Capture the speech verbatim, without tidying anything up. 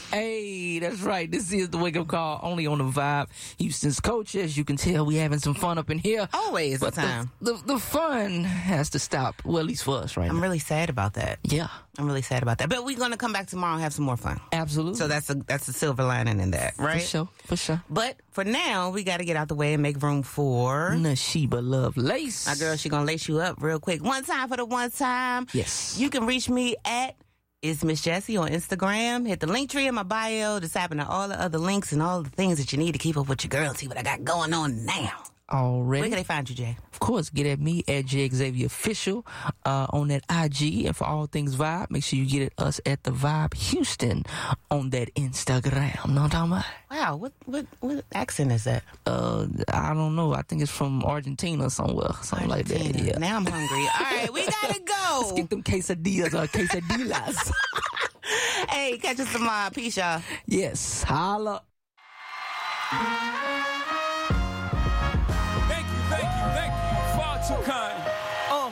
Hey, that's right. This is the Wake Up Call, only on the Vibe. Houston's coach, as you can tell, we having some fun up in here. Always but the time. The, the, the fun has to stop. Well, at least for us right I'm now. really sad about that. Yeah. I'm really sad about that. But we're going to come back tomorrow and have some more fun. Absolutely. So that's a that's a silver lining in that, right? For sure. For sure. But for now, we got to get out the way and make room for Nashiba Love Lace. My girl, she going to lace you up real quick. One time for the one time. Yes. You can reach me at It's Miss Jessie on Instagram. Hit the link tree in my bio. Just happen to all the other links and all the things that you need to keep up with your girl. See what I got going on now. Already. Where can they find you, Jay? Of course, get at me at J Xavier Official uh, on that I G. And for all things Vibe, make sure you get at us at the Vibe Houston on that Instagram. Know what I'm talking about? Wow, what what what accent is that? Uh, I don't know. I think it's from Argentina or somewhere. Something Argentina. like that. Yeah. Now I'm hungry. All right, we gotta go. Let's get them quesadillas or quesadillas. Hey, catch us tomorrow. Peace, y'all. Yes. Holla. Thank you, thank you, thank you. Far too kind.